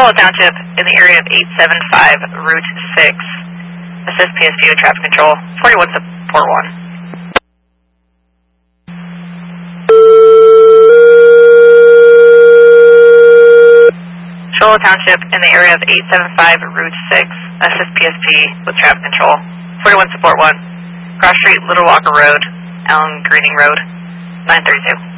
Shola Township in the area of 875 Route 6. Assist PSP with traffic control. 41 support 1. Shola Township in the area of 875 Route 6. Assist PSP with traffic control. 41 support 1. Cross Street, Little Walker Road, Allen Greening Road, 932.